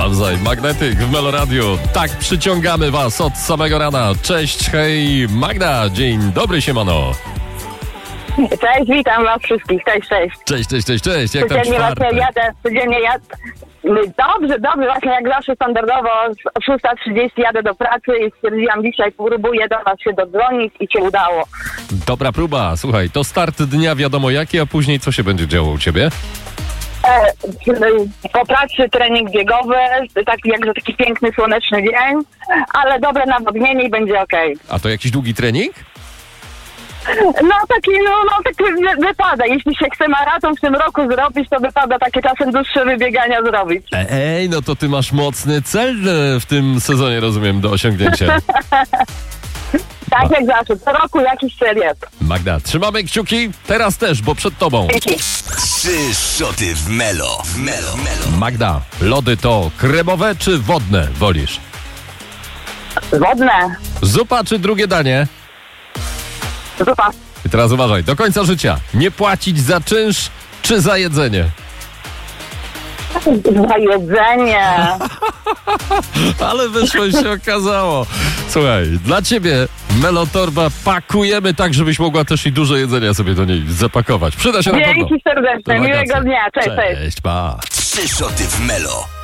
nawzajem. Magnetyk w Meloradiu. Tak przyciągamy was od samego rana. Cześć, hej, Magda. Dzień dobry, siemano. Cześć, witam was wszystkich. Cześć. Jak tam czwartek? Codziennie jadę. Dobrze, właśnie jak zawsze standardowo o 6:30 jadę do pracy i stwierdziłam dzisiaj, próbuję do was się dodzwonić i się udało. Dobra próba. Słuchaj, to start dnia wiadomo jaki, a później co się będzie działo u ciebie? Po pracy trening biegowy, taki piękny, słoneczny dzień, ale dobre nawodnienie i będzie okej. A to jakiś długi trening? Tak wypada. Jeśli się chce maraton w tym roku zrobić, to wypada takie czasem dłuższe wybiegania zrobić. Ej, no to ty masz mocny cel w tym sezonie, rozumiem, do osiągnięcia. Tak jak zawsze, co roku jakiś cel jest. Magda, trzymamy kciuki, teraz też, bo przed tobą. Dzięki. 3 szoty w Melo. Magda, lody to kremowe czy wodne wolisz? Wodne. Zupa czy drugie danie? Zupa. I teraz uważaj, do końca życia nie płacić za czynsz czy za jedzenie? Za jedzenie. Ale wyszło i się okazało. Słuchaj, dla ciebie Melotorba pakujemy tak, żebyś mogła też i dużo jedzenia sobie do niej zapakować. Przyda się na pewno. Dzięki serdeczne, miłego dnia. Cześć. Cześć, pa. 3 szoty w Melo.